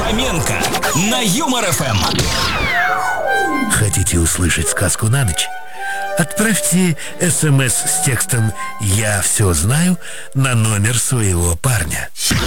Хоменко на Юмор ФМ. Хотите услышать сказку на ночь? Отправьте СМС с текстом «Я все знаю» на номер своего парня.